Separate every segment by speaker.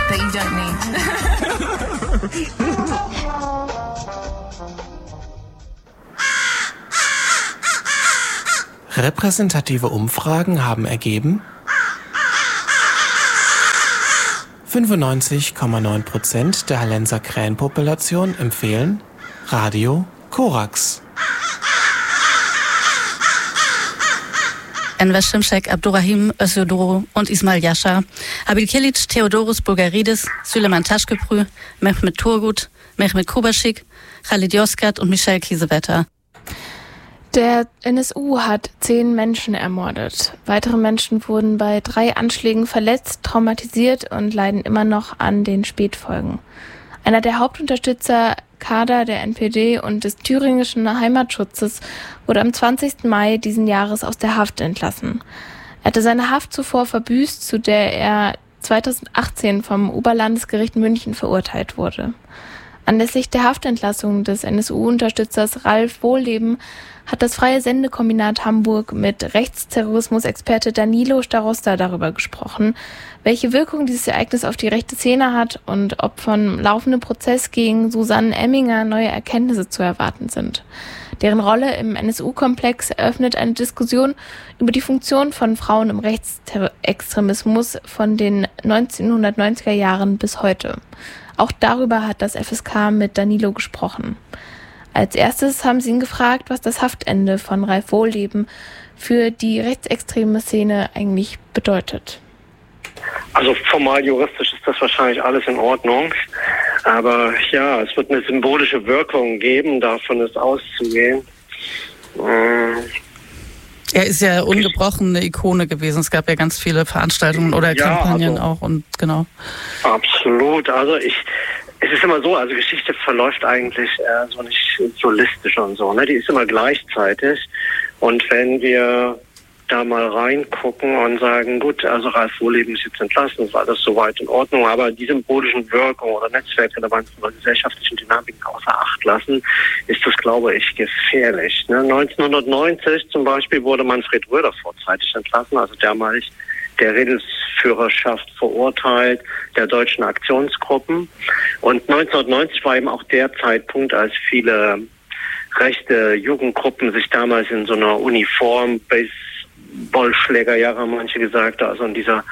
Speaker 1: that you don't need.
Speaker 2: Repräsentative Umfragen haben ergeben, 95,9% der Hallenser Krähenpopulation empfehlen Radio Korax.
Speaker 3: Enver Şimşek, Abdurrahim Özyurdu und Ismail Yasha, Habil Kilic, Theodoros Bulgaridis, Süleyman Taşköprü, Mehmet Turgut, Mehmet Kubaschik, Khalid Yozgat und Michel Kiesewetter.
Speaker 4: Der NSU hat 10 Menschen ermordet. Weitere Menschen wurden bei 3 Anschlägen verletzt, traumatisiert und leiden immer noch an den Spätfolgen. Einer der Hauptunterstützer, Kader der NPD und des thüringischen Heimatschutzes, wurde am 20. Mai diesen Jahres aus der Haft entlassen. Er hatte seine Haft zuvor verbüßt, zu der er 2018 vom Oberlandesgericht München verurteilt wurde. Anlässlich der Haftentlassung des NSU-Unterstützers Ralf Wohlleben hat das Freie Sendekombinat Hamburg mit Rechtsterrorismusexperte Danilo Starosta darüber gesprochen, welche Wirkung dieses Ereignis auf die rechte Szene hat und ob vom laufenden Prozess gegen Susanne Emminger neue Erkenntnisse zu erwarten sind. Deren Rolle im NSU-Komplex eröffnet eine Diskussion über die Funktion von Frauen im Rechtsextremismus von den 1990er Jahren bis heute. Auch darüber hat das FSK mit Danilo gesprochen. Als erstes haben sie ihn gefragt, was das Haftende von Ralf Wohlleben für die rechtsextreme Szene eigentlich bedeutet.
Speaker 5: Also formal juristisch ist das wahrscheinlich alles in Ordnung. Aber ja, es wird eine symbolische Wirkung geben, davon ist auszugehen.
Speaker 3: Er ist ja ungebrochen eine Ikone gewesen. Es gab ja ganz viele Veranstaltungen oder Kampagnen also, auch und genau.
Speaker 5: Absolut. Also es ist immer so, also Geschichte verläuft eigentlich so nicht solistisch und so, ne? Die ist immer gleichzeitig. Und wenn wir da mal reingucken und sagen, gut, also Ralf Wohlleben ist jetzt entlassen, das war alles soweit in Ordnung, aber die symbolischen Wirkungen oder Netzwerkrelevanz oder gesellschaftlichen Dynamiken außer Acht lassen, ist das, glaube ich, gefährlich. Ne? 1990 zum Beispiel wurde Manfred Röder vorzeitig entlassen, also damalig der Redelsführerschaft verurteilt, der deutschen Aktionsgruppen. Und 1990 war eben auch der Zeitpunkt, als viele rechte Jugendgruppen sich damals in so einer Uniform, Baseballschlägerjahre haben manche gesagt, also in dieser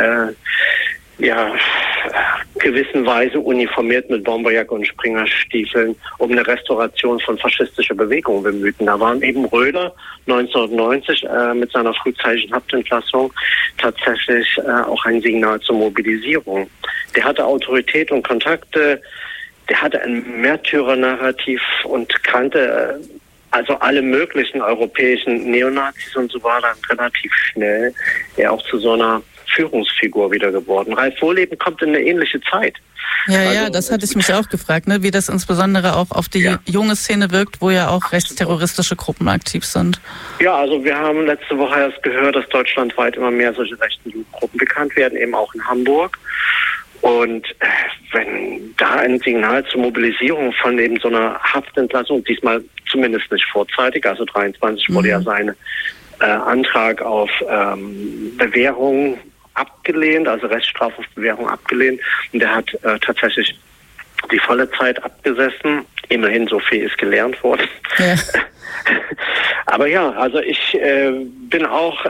Speaker 5: gewissen Weise uniformiert mit Bomberjacke und Springerstiefeln um eine Restauration von faschistischer Bewegung bemühten. Da waren eben Röder 1990 mit seiner frühzeitigen Haftentlassung tatsächlich auch ein Signal zur Mobilisierung. Der hatte Autorität und Kontakte, der hatte ein Märtyrer-Narrativ und kannte also alle möglichen europäischen Neonazis und so war dann relativ schnell er auch zu so einer Führungsfigur wieder geworden. Ralf Wohlleben kommt in eine ähnliche Zeit.
Speaker 3: Ja, das hatte ich mich auch gefragt, ne? Wie das insbesondere auch auf die junge Szene wirkt, wo ja auch rechtsterroristische Gruppen aktiv sind. Ja,
Speaker 5: also wir haben letzte Woche erst gehört, dass deutschlandweit immer mehr solche rechten Jugendgruppen bekannt werden, eben auch in Hamburg. Und wenn da ein Signal zur Mobilisierung von eben so einer Haftentlassung, diesmal zumindest nicht vorzeitig, also 23 wurde ja sein Antrag auf Bewährung abgelehnt, also Reststrafe auf Bewährung abgelehnt. Und er hat tatsächlich die volle Zeit abgesessen. Immerhin, so viel ist gelernt worden. Ja. Aber ja, also ich bin auch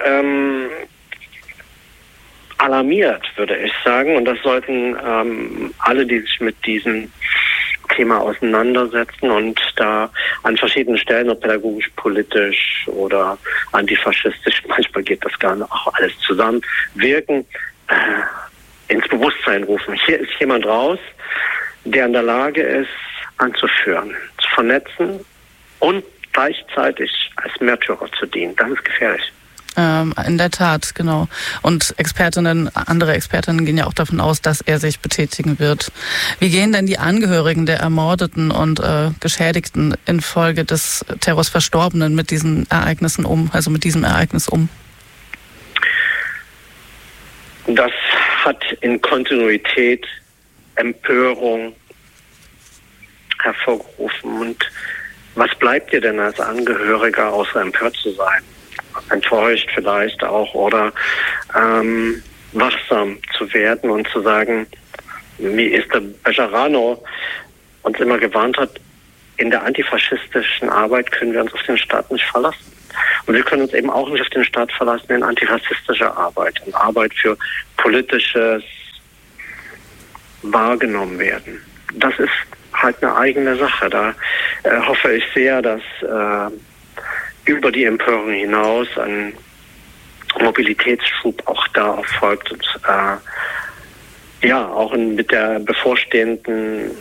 Speaker 5: alarmiert, würde ich sagen. Und das sollten alle, die sich mit diesem Thema auseinandersetzen und da an verschiedenen Stellen, ob pädagogisch, politisch oder antifaschistisch, manchmal geht das gar nicht, auch alles zusammen, wirken, ins Bewusstsein rufen. Hier ist jemand raus, der in der Lage ist, anzuführen, zu vernetzen und gleichzeitig als Märtyrer zu dienen. Das ist gefährlich.
Speaker 3: In der Tat, genau. Und andere Expertinnen gehen ja auch davon aus, dass er sich betätigen wird. Wie gehen denn die Angehörigen der Ermordeten und Geschädigten infolge des Terrors Verstorbenen mit diesen Ereignissen um, also mit diesem Ereignis um?
Speaker 5: Das hat in Kontinuität Empörung hervorgerufen. Und was bleibt dir denn als Angehöriger, außer empört zu sein? Enttäuscht vielleicht auch oder wachsam zu werden und zu sagen, wie Esther Bejarano uns immer gewarnt hat, in der antifaschistischen Arbeit können wir uns auf den Staat nicht verlassen. Und wir können uns eben auch nicht auf den Staat verlassen in antirassistischer Arbeit, in Arbeit für politisches wahrgenommen werden. Das ist halt eine eigene Sache. Da hoffe ich sehr, dass über die Empörung hinaus ein Mobilitätsschub auch da erfolgt und auch mit der bevorstehenden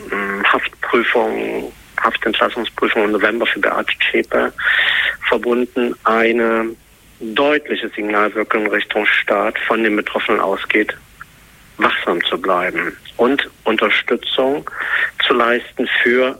Speaker 5: Haftentlassungsprüfung im November für Beate Zschäpe verbunden eine deutliche Signalwirkung Richtung Staat von den Betroffenen ausgeht, wachsam zu bleiben und Unterstützung zu leisten für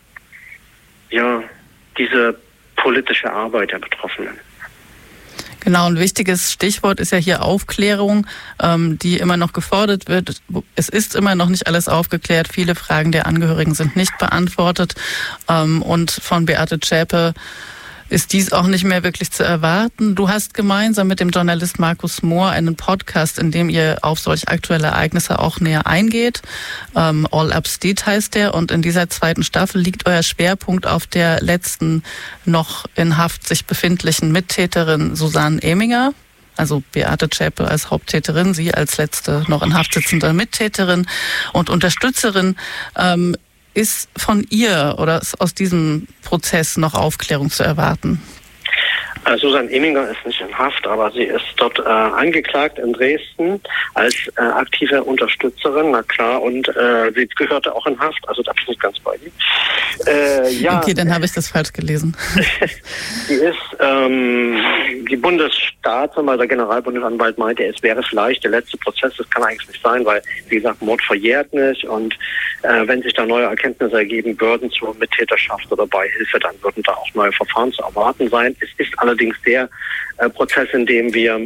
Speaker 5: diese politische Arbeit der Betroffenen.
Speaker 3: Genau, ein wichtiges Stichwort ist ja hier Aufklärung, die immer noch gefordert wird. Es ist immer noch nicht alles aufgeklärt. Viele Fragen der Angehörigen sind nicht beantwortet. Und von Beate Zschäpe ist dies auch nicht mehr wirklich zu erwarten. Du hast gemeinsam mit dem Journalist Markus Mohr einen Podcast, in dem ihr auf solch aktuelle Ereignisse auch näher eingeht. All Up Steed heißt der. Und in dieser 2. Staffel liegt euer Schwerpunkt auf der letzten noch in Haft sich befindlichen Mittäterin Susanne Eminger. Also Beate Zschäpe als Haupttäterin, sie als letzte noch in Haft sitzende Mittäterin und Unterstützerin. Ist von ihr oder ist aus diesem Prozess noch Aufklärung zu erwarten?
Speaker 5: Susanne Eminger ist nicht in Haft, aber sie ist dort angeklagt in Dresden als aktive Unterstützerin, na klar, und sie gehörte auch in Haft, also da bin ich ganz bei ihr.
Speaker 3: Okay, dann habe ich das falsch gelesen.
Speaker 5: Sie ist, die Bundesstaatsanwalt, der Generalbundesanwalt meinte, es wäre vielleicht der letzte Prozess, das kann eigentlich nicht sein, weil, wie gesagt, Mord verjährt nicht und wenn sich da neue Erkenntnisse ergeben würden zur Mittäterschaft oder Beihilfe, dann würden da auch neue Verfahren zu erwarten sein. Es ist allerdings der Prozess, in dem wir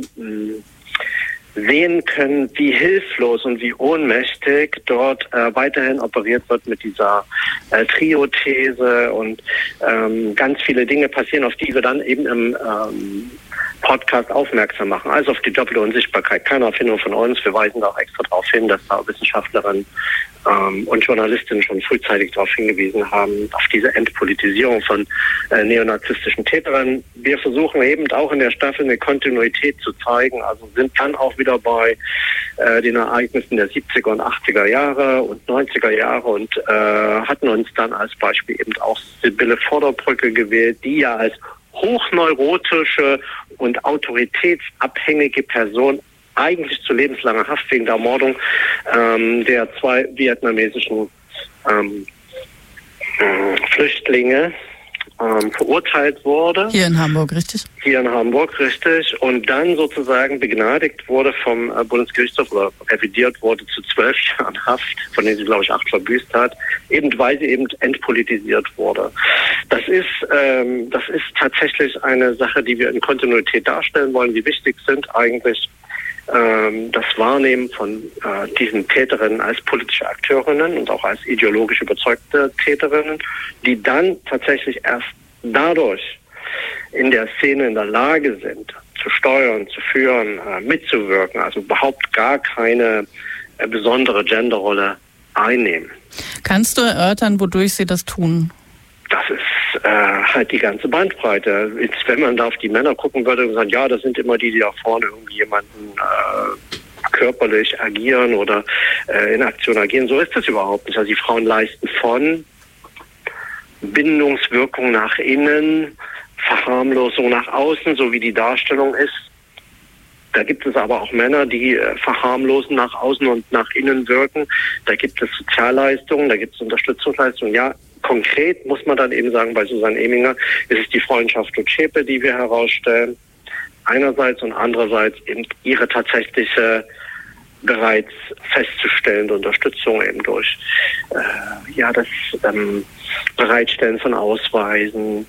Speaker 5: sehen können, wie hilflos und wie ohnmächtig dort weiterhin operiert wird mit dieser Trio-These und ganz viele Dinge passieren, auf die wir dann eben im Podcast aufmerksam machen. Also auf die doppelte Unsichtbarkeit. Keine Erfindung von uns. Wir weisen da auch extra darauf hin, dass da Wissenschaftlerinnen und Journalistinnen schon frühzeitig darauf hingewiesen haben, auf diese Entpolitisierung von neonazistischen Täterinnen. Wir versuchen eben auch in der Staffel eine Kontinuität zu zeigen, also sind dann auch wieder bei den Ereignissen der 70er und 80er Jahre und 90er Jahre und hatten uns dann als Beispiel eben auch Sibylle Vorderbrücke gewählt, die ja als hochneurotische und autoritätsabhängige Person eigentlich zu lebenslanger Haft wegen der Ermordung der 2 vietnamesischen Flüchtlinge verurteilt wurde.
Speaker 3: Hier in Hamburg, richtig?
Speaker 5: Hier in Hamburg, richtig. Und dann sozusagen begnadigt wurde vom Bundesgerichtshof oder revidiert wurde zu 12 Jahren Haft, von denen sie, glaube ich, 8 verbüßt hat, eben weil sie eben entpolitisiert wurde. Das ist tatsächlich eine Sache, die wir in Kontinuität darstellen wollen, die wichtig sind eigentlich. Das Wahrnehmen von diesen Täterinnen als politische Akteurinnen und auch als ideologisch überzeugte Täterinnen, die dann tatsächlich erst dadurch in der Szene in der Lage sind, zu steuern, zu führen, mitzuwirken, also überhaupt gar keine besondere Genderrolle einnehmen.
Speaker 3: Kannst du erörtern, wodurch sie das tun?
Speaker 5: Das ist halt die ganze Bandbreite. Jetzt, wenn man da auf die Männer gucken würde und sagen, ja, das sind immer die da vorne irgendwie jemanden körperlich agieren oder in Aktion agieren. So ist das überhaupt nicht. Also die Frauen leisten von Bindungswirkung nach innen, Verharmlosung nach außen, so wie die Darstellung ist. Da gibt es aber auch Männer, die verharmlosen nach außen und nach innen wirken. Da gibt es Sozialleistungen, da gibt es Unterstützungsleistungen. Ja, konkret muss man dann eben sagen, bei Susanne Eminger ist es die Freundschaft durch Zschäpe, die wir herausstellen. Einerseits und andererseits eben ihre tatsächliche bereits festzustellende Unterstützung eben durch das Bereitstellen von Ausweisen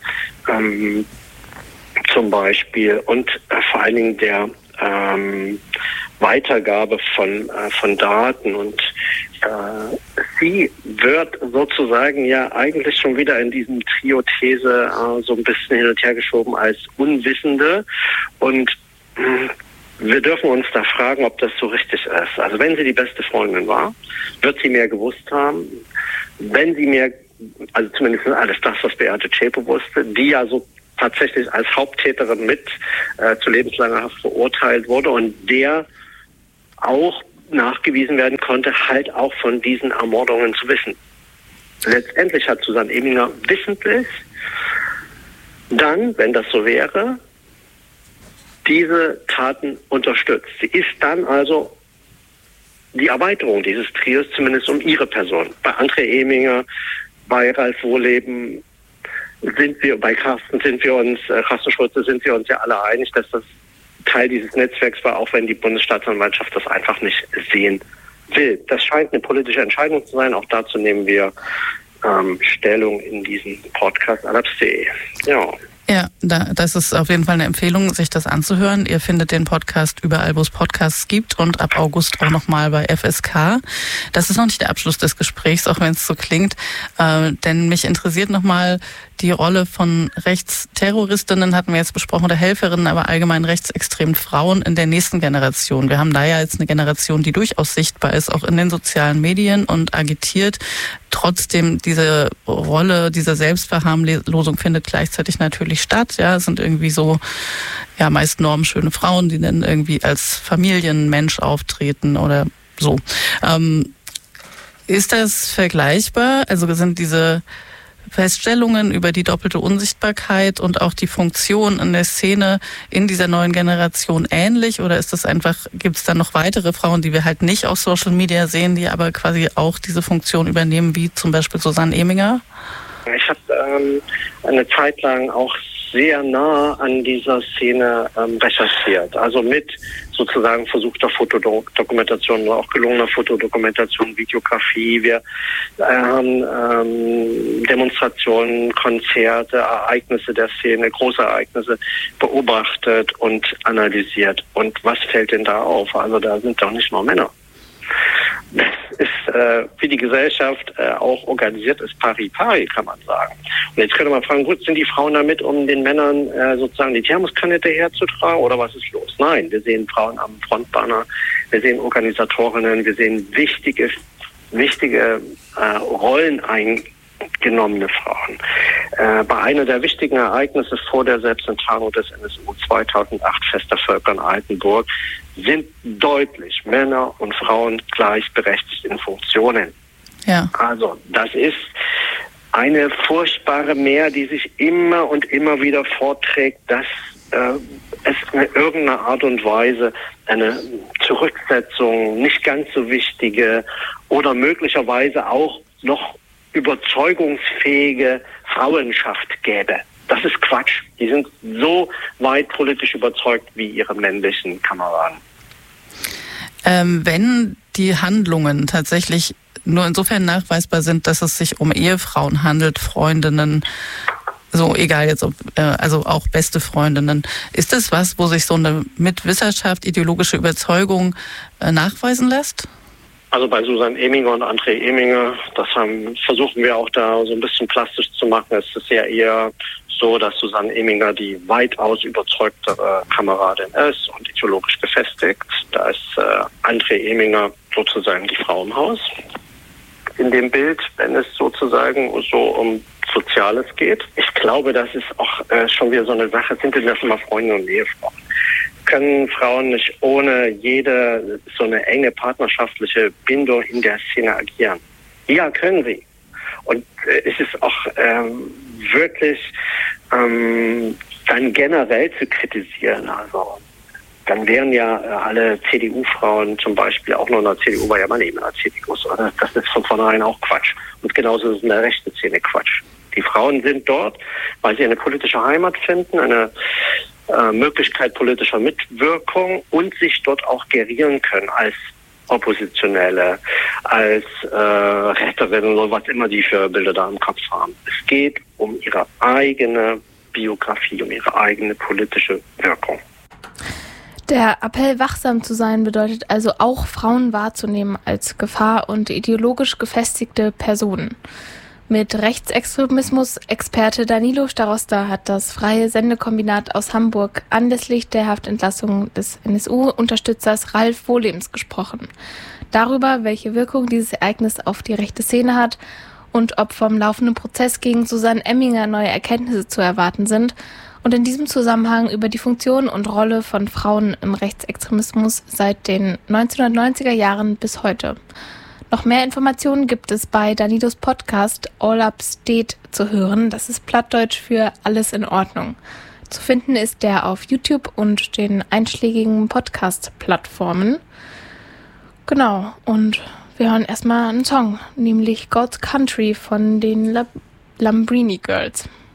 Speaker 5: zum Beispiel und vor allen Dingen der Weitergabe von Daten und sie wird sozusagen ja eigentlich schon wieder in diesem Trio-These so ein bisschen hin und her geschoben als Unwissende und wir dürfen uns da fragen, ob das so richtig ist. Also wenn sie die beste Freundin war, wird sie mehr gewusst haben. Wenn sie mehr, also zumindest alles das, was Beate Zschäpe wusste, die ja so tatsächlich als Haupttäterin mit zu lebenslanger Haft verurteilt wurde und der auch nachgewiesen werden konnte, halt auch von diesen Ermordungen zu wissen. Letztendlich hat Susanne Eminger wissentlich dann, wenn das so wäre, diese Taten unterstützt. Sie ist dann also die Erweiterung dieses Trios, zumindest um ihre Person. Bei André Eminger, bei Ralf Wohleben sind wir, bei Carsten Schulze sind wir uns ja alle einig, dass das Teil dieses Netzwerks war, auch wenn die Bundesstaatsanwaltschaft das einfach nicht sehen will. Das scheint eine politische Entscheidung zu sein. Auch dazu nehmen wir Stellung in diesem Podcast alabs.de. Ja.
Speaker 3: Ja, das ist auf jeden Fall eine Empfehlung, sich das anzuhören. Ihr findet den Podcast überall, wo es Podcasts gibt und ab August auch nochmal bei FSK. Das ist noch nicht der Abschluss des Gesprächs, auch wenn es so klingt, denn mich interessiert nochmal die Rolle von Rechtsterroristinnen, hatten wir jetzt besprochen, oder Helferinnen, aber allgemein rechtsextremen Frauen in der nächsten Generation. Wir haben da ja jetzt eine Generation, die durchaus sichtbar ist, auch in den sozialen Medien und agitiert. Trotzdem diese Rolle, diese Selbstverharmlosung findet gleichzeitig natürlich statt. Ja, es sind irgendwie so, ja, meist normschöne Frauen, die dann irgendwie als Familienmensch auftreten oder so. Ist das vergleichbar? Also sind diese Feststellungen über die doppelte Unsichtbarkeit und auch die Funktion in der Szene in dieser neuen Generation ähnlich, oder ist das einfach, gibt es da noch weitere Frauen, die wir halt nicht auf Social Media sehen, die aber quasi auch diese Funktion übernehmen, wie zum Beispiel Susanne Eminger?
Speaker 5: Ich habe eine Zeit lang auch sehr nah an dieser Szene recherchiert, also mit sozusagen versuchter Fotodokumentation oder auch gelungener Fotodokumentation, Videografie. Wir haben Demonstrationen, Konzerte, Ereignisse der Szene, große Ereignisse beobachtet und analysiert. Und was fällt denn da auf? Also da sind doch nicht nur Männer. Das ist, wie die Gesellschaft auch organisiert ist, pari pari, kann man sagen. Und jetzt könnte man fragen, gut, sind die Frauen damit, um den Männern sozusagen die Thermoskanne hinterherzutragen, oder was ist los? Nein, wir sehen Frauen am Frontbanner, wir sehen Organisatorinnen, wir sehen wichtige Rollen eingenommene Frauen. Bei einer der wichtigen Ereignisse vor der Selbstenttarnung des NSU 2008, Fest der Völker in Altenburg, sind deutlich Männer und Frauen gleichberechtigt in Funktionen.
Speaker 3: Ja.
Speaker 5: Also das ist eine furchtbare Mehr, die sich immer und immer wieder vorträgt, dass es in irgendeiner Art und Weise eine Zurücksetzung, nicht ganz so wichtige oder möglicherweise auch noch überzeugungsfähige Frauenschaft gäbe. Das ist Quatsch. Die sind so weit politisch überzeugt wie ihre männlichen Kameraden.
Speaker 3: Wenn die Handlungen tatsächlich nur insofern nachweisbar sind, dass es sich um Ehefrauen handelt, Freundinnen, so egal jetzt ob, also auch beste Freundinnen, ist das was, wo sich so eine mit Wissenschaft ideologische Überzeugung nachweisen lässt?
Speaker 5: Also bei Susanne Eminger und André Eminger, versuchen wir auch da so ein bisschen plastisch zu machen. Es ist ja eher so, dass Susanne Eminger die weitaus überzeugtere Kameradin ist und ideologisch gefestigt. Da ist André Eminger sozusagen die Frau im Haus. In dem Bild, wenn es sozusagen so um Soziales geht. Ich glaube, das ist auch schon wieder so eine Sache. Sind denn das immer Freunde und Ehefrauen? Können Frauen nicht ohne jede so eine enge partnerschaftliche Bindung in der Szene agieren? Ja, können sie. Und es ist auch wirklich dann generell zu kritisieren. Also dann wären ja alle CDU-Frauen zum Beispiel auch noch in der CDU, weil ja man eben in der CDU ist. Das ist von vornherein auch Quatsch. Und genauso ist es in der rechten Szene Quatsch. Die Frauen sind dort, weil sie eine politische Heimat finden, eine Möglichkeit politischer Mitwirkung und sich dort auch gerieren können als Oppositionelle, als Retterinnen oder was immer die für Bilder da im Kopf haben. Es geht um ihre eigene Biografie, um ihre eigene politische Wirkung.
Speaker 4: Der Appell, wachsam zu sein, bedeutet also auch Frauen wahrzunehmen als Gefahr und ideologisch gefestigte Personen. Mit Rechtsextremismus-Experte Danilo Starosta hat das Freie Sendekombinat aus Hamburg anlässlich der Haftentlassung des NSU-Unterstützers Ralf Wohlems gesprochen. Darüber, welche Wirkung dieses Ereignis auf die rechte Szene hat und ob vom laufenden Prozess gegen Susanne Emminger neue Erkenntnisse zu erwarten sind und in diesem Zusammenhang über die Funktion und Rolle von Frauen im Rechtsextremismus seit den 1990er Jahren bis heute. Noch mehr Informationen gibt es bei Danilos Podcast All Up State zu hören. Das ist Plattdeutsch für Alles in Ordnung. Zu finden ist der auf YouTube und den einschlägigen Podcast-Plattformen. Genau, und wir hören erstmal einen Song, nämlich God's Country von den Lambrini Girls.